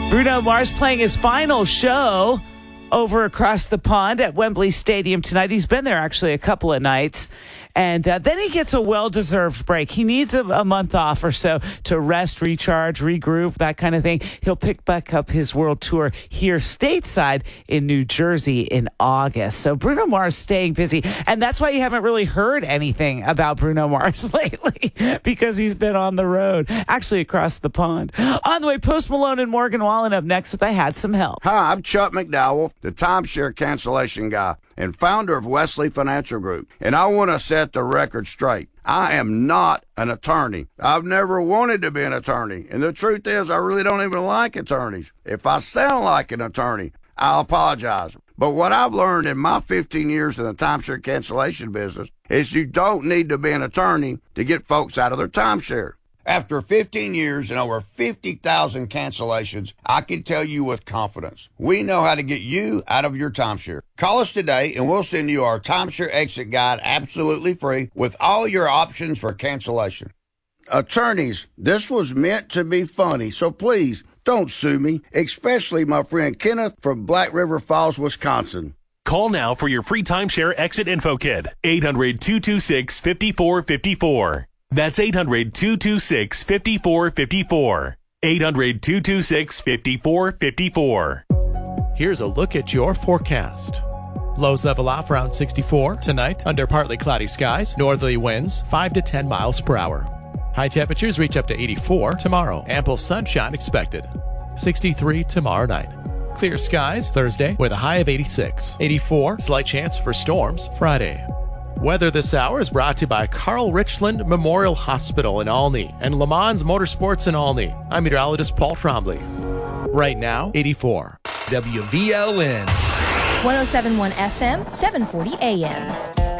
Bruno Mars playing his final show over across the pond at Wembley Stadium tonight. He's been there actually a couple of nights. And then he gets a well-deserved break. He needs a month off or so to rest, recharge, regroup, that kind of thing. He'll pick back up his world tour here stateside in New Jersey in August. So Bruno Mars staying busy. And that's why you haven't really heard anything about Bruno Mars lately, because he's been on the road, actually across the pond. On the way, Post Malone and Morgan Wallen up next with I Had Some Help. Hi, I'm Chuck McDowell, the timeshare cancellation guy and founder of Wesley Financial Group. And I want to set the record straight. I am not an attorney. I've never wanted to be an attorney. And the truth is, I really don't even like attorneys. If I sound like an attorney, I'll apologize. But what I've learned in my 15 years in the timeshare cancellation business is you don't need to be an attorney to get folks out of their timeshare. After 15 years and over 50,000 cancellations, I can tell you with confidence, we know how to get you out of your timeshare. Call us today and we'll send you our timeshare exit guide absolutely free with all your options for cancellation. Attorneys, this was meant to be funny, so please don't sue me, especially my friend Kenneth from Black River Falls, Wisconsin. Call now for your free timeshare exit info kit. 800-226-5454. That's 800-226-5454. 800-226-5454. Here's a look at your forecast. Lows level off around 64 tonight under partly cloudy skies. Northerly winds 5 to 10 miles per hour. High temperatures reach up to 84 tomorrow. Ample sunshine expected. 63 tomorrow night. Clear skies Thursday with a high of 86. 84, slight chance for storms Friday. Weather this hour is brought to you by Carl Richland Memorial Hospital in Olney and Le Mans Motorsports in Olney. I'm meteorologist Paul Trombley. Right now, 84. WVLN 107.1 FM, 740 AM.